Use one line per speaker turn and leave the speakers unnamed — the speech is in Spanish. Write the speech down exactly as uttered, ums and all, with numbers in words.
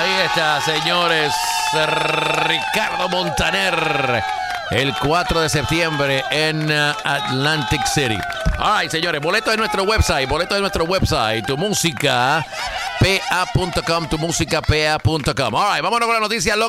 Ahí está, señores. Ricardo Montaner. El cuatro de septiembre en uh, Atlantic City. Ay, señores, boleto de nuestro website. Boleto de nuestro website. Tu música. P A punto com. Tu música P A punto com. All right, vámonos con la noticia local.